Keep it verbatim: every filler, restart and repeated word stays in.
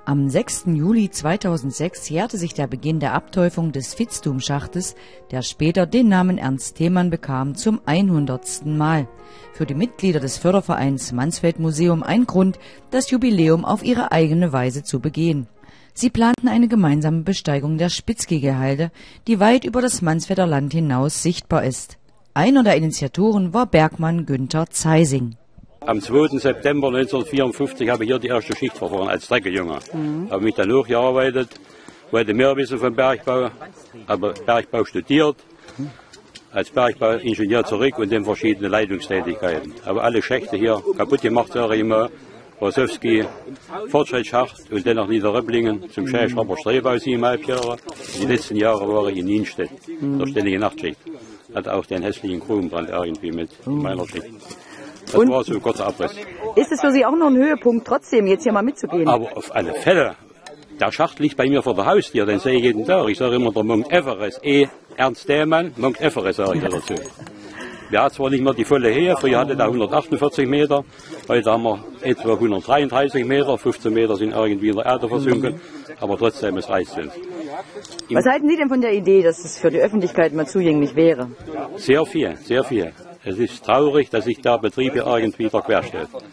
Am sechsten Juli zweitausendsechs jährte sich der Beginn der Abteufung des Vitzthum-Schachtes, der später den Namen Ernst Thälmann bekam, zum hundertsten Mal. Für die Mitglieder des Fördervereins Mansfeld-Museum ein Grund, das Jubiläum auf ihre eigene Weise zu begehen. Sie planten eine gemeinsame Besteigung der Spitzkegelhalde, die weit über das Mansfelder Land hinaus sichtbar ist. Einer der Initiatoren war Bergmann Günther Zeising. Am zweiten September neunzehnhundertvierundfünfzig habe ich hier die erste Schicht verfahren als Treckejunge. Mhm. Habe mich dann hochgearbeitet, wollte mehr wissen vom Bergbau, habe Bergbau studiert, als Bergbauingenieur zurück und dann verschiedene Leitungstätigkeiten. Aber alle Schächte hier kaputt gemacht, sage ich immer, Wasowski, Fortschrittsschacht und dann nach Niederröpplingen zum Schäferber Strebau siebeneinhalb Jahre. Die letzten Jahre war ich in Nienstedt, der ständige Nachtschicht. Hatte auch den hässlichen Grubenbrand irgendwie mit in meiner Schicht. Das und war so ein kurzer Abriss. Ist es für Sie auch noch ein Höhepunkt, trotzdem jetzt hier mal mitzugehen? Aber auf alle Fälle. Der Schacht liegt bei mir vor der Haustür, den sehe ich jeden Tag. Ich sage immer der Mount Everest. E. Ernst Thälmann, Mount Everest sage ich dazu. Wir haben zwar nicht mehr die volle Höhe, früher hatte der hundertachtundvierzig Meter, heute haben wir etwa hundertdreiunddreißig Meter, fünfzehn Meter sind irgendwie in der Erde versunken, aber trotzdem, es reicht uns. Was halten Sie denn von der Idee, dass es für die Öffentlichkeit mal zugänglich wäre? Sehr viel, sehr viel. Es ist traurig, dass sich der Betrieb hier irgendwie querstellt.